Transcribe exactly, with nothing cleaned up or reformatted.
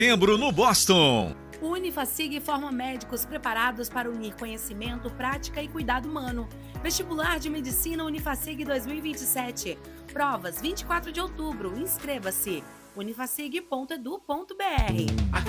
setembro no Boston. O Unifacig forma médicos preparados para unir conhecimento, prática e cuidado humano. Vestibular de Medicina Unifacig dois mil e vinte e sete. Provas vinte e quatro de outubro. Inscreva-se. unifacig ponto edu ponto br.